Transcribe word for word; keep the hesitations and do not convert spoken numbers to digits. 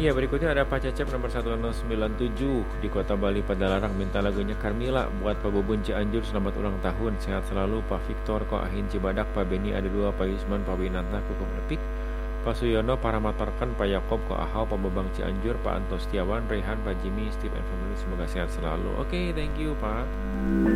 Iya, berikutnya ada Pak Cecep nomor satu nol sembilan tujuh di Kota Bali Padalarang minta lagunya Carmila buat Pak Bubun Cianjur, selamat ulang tahun, sehat selalu Pak Victor, Ko Ahin Cibadak, Pak Beni ada dua, Pak Yusman, Pak Winanta, Kukup Nepik, Pak Suyono, Paramatorkan, Pak Yakob, Ko Ahau, Pak Babang Cianjur, Pak Anto Setiawan, Rehan, Pak Jimmy, Steve and Family, semoga sehat selalu. Oke, okay, thank you Pak.